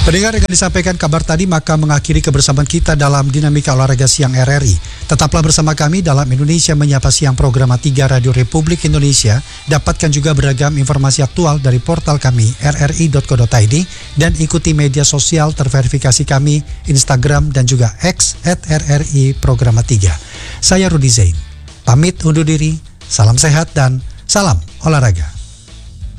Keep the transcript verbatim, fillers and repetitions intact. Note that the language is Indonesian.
Pendengar, dengan disampaikan kabar tadi maka mengakhiri kebersamaan kita dalam Dinamika Olahraga Siang R R I. Tetaplah bersama kami dalam Indonesia Menyapa Siang program tiga Radio Republik Indonesia. Dapatkan juga beragam informasi aktual dari portal kami r r i dot co dot i d dan ikuti media sosial terverifikasi kami Instagram dan juga X at r r i programa tiga. Saya Rudi Zain. Pamit undur diri. Salam sehat dan salam olahraga.